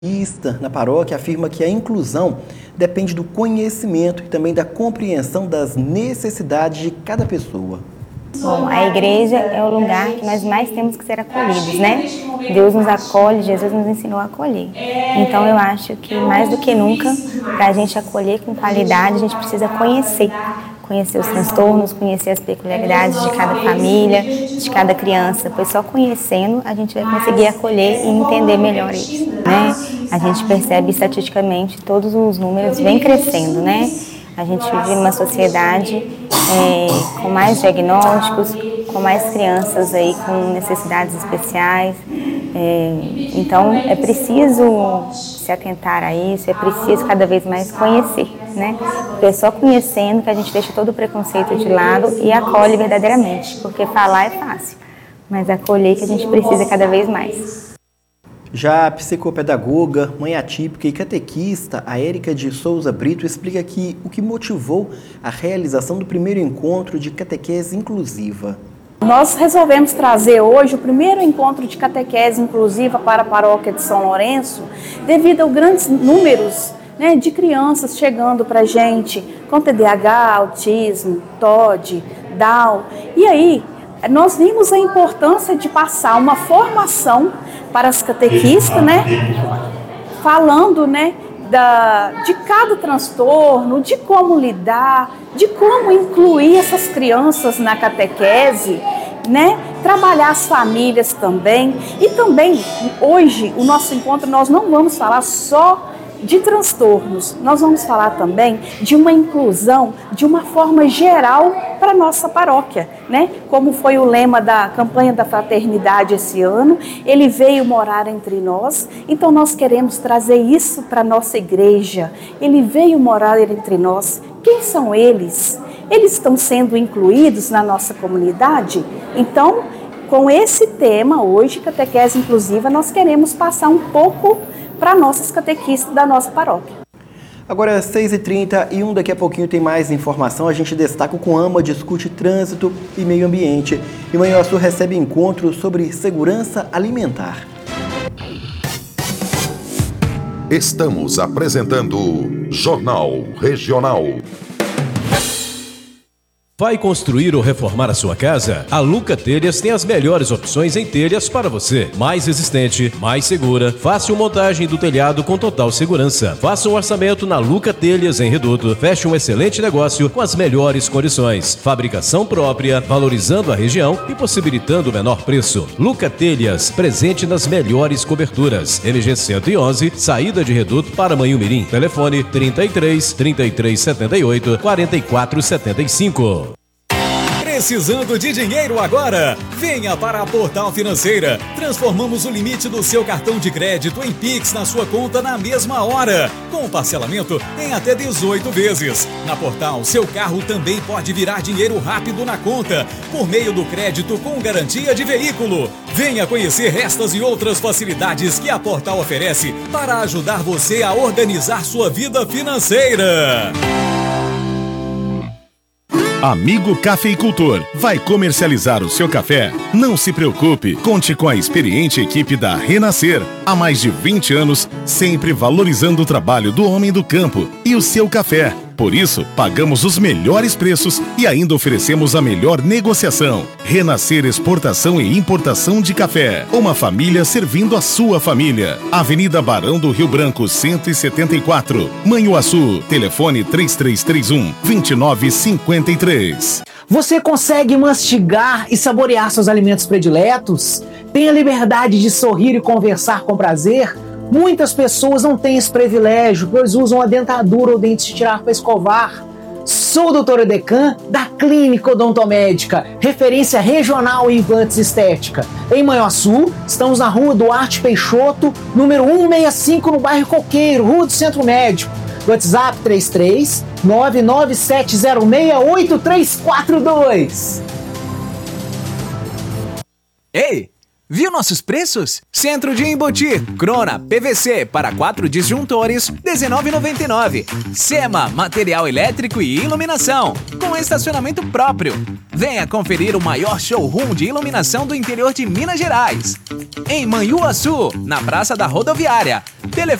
Na paróquia afirma que a inclusão depende do conhecimento e também da compreensão das necessidades de cada pessoa. Bom, a igreja é o lugar que nós mais temos que ser acolhidos, né? Deus nos acolhe, Jesus nos ensinou a acolher. Então eu acho que mais do que nunca, para a gente acolher com qualidade, a gente precisa conhecer os transtornos, conhecer as peculiaridades de cada família, de cada criança, pois só conhecendo a gente vai conseguir acolher e entender melhor eles, né? A gente percebe estatisticamente, todos os números vêm crescendo, né? A gente vive numa sociedade com mais diagnósticos, com mais crianças aí com necessidades especiais. Então é preciso se atentar a isso, é preciso cada vez mais conhecer, né? Porque é só conhecendo que a gente deixa todo o preconceito de lado e acolhe verdadeiramente, porque falar é fácil, mas acolher que a gente precisa cada vez mais. Já a psicopedagoga, mãe atípica e catequista, a Érica de Souza Brito, explica aqui o que motivou a realização do primeiro encontro de catequese inclusiva. Nós resolvemos trazer hoje o primeiro encontro de catequese inclusiva para a paróquia de São Lourenço, devido aos grandes números, né, de crianças chegando para a gente com TDAH, autismo, TOD, Down. E aí, nós vimos a importância de passar uma formação para as catequistas, né, falando, né, de cada transtorno, de como lidar, de como incluir essas crianças na catequese, né, trabalhar as famílias também. E também, hoje, o nosso encontro, nós não vamos falar só de transtornos, nós vamos falar também de uma inclusão de uma forma geral para a nossa paróquia, né? Como foi o lema da campanha da fraternidade esse ano, ele veio morar entre nós, então nós queremos trazer isso para a nossa igreja, ele veio morar entre nós. Quem são eles? Eles estão sendo incluídos na nossa comunidade? Então, com esse tema hoje, catequese inclusiva, nós queremos passar um pouco para nossas catequistas da nossa paróquia. Agora é 6h31, daqui a pouquinho tem mais informação. A gente destaca o Coama, discute trânsito e meio ambiente. E Manhuaçu recebe encontro sobre segurança alimentar. Estamos apresentando Jornal Regional. Vai construir ou reformar a sua casa? A Luca Telhas tem as melhores opções em telhas para você. Mais resistente, mais segura, fácil montagem do telhado com total segurança. Faça um orçamento na Luca Telhas em Reduto. Feche um excelente negócio com as melhores condições. Fabricação própria, valorizando a região e possibilitando o menor preço. Luca Telhas, presente nas melhores coberturas. MG 111, saída de Reduto para Manhumirim. Telefone 33 78 44 75. Precisando de dinheiro agora? Venha para a Portal Financeira. Transformamos o limite do seu cartão de crédito em Pix na sua conta na mesma hora, com parcelamento em até 18 vezes. Na Portal, seu carro também pode virar dinheiro rápido na conta, por meio do crédito com garantia de veículo. Venha conhecer estas e outras facilidades que a Portal oferece para ajudar você a organizar sua vida financeira. Amigo Cafeicultor, vai comercializar o seu café? Não se preocupe, conte com a experiente equipe da Renascer. Há mais de 20 anos, sempre valorizando o trabalho do homem do campo e o seu café. Por isso, pagamos os melhores preços e ainda oferecemos a melhor negociação. Renascer Exportação e Importação de Café. Uma família servindo a sua família. Avenida Barão do Rio Branco, 174. Manhuaçu. Telefone 3331-2953. Você consegue mastigar e saborear seus alimentos prediletos? Tem a liberdade de sorrir e conversar com prazer? Muitas pessoas não têm esse privilégio, pois usam a dentadura ou dentes de tirar para escovar. Sou o Dr. Edecan, da Clínica Odontomédica, referência regional em implantes estética. Em Manhuaçu, estamos na Rua Duarte Peixoto, número 165, no bairro Coqueiro, Rua do Centro Médico. WhatsApp 33 997068342. Ei! Viu nossos preços? Centro de embutir, Crona PVC para 4 disjuntores, R$19,99. Sema, material elétrico e iluminação, com estacionamento próprio. Venha conferir o maior showroom de iluminação do interior de Minas Gerais. Em Manhuaçu, na Praça da Rodoviária.